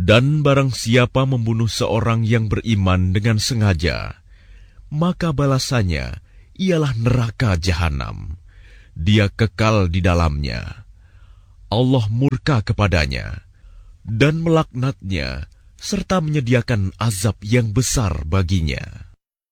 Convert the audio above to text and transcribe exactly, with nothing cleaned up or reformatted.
Dan barang siapa membunuh seorang yang beriman dengan sengaja, maka balasannya ialah neraka jahanam. Dia kekal di dalamnya. Allah murka kepadanya dan melaknatnya serta menyediakan azab yang besar baginya.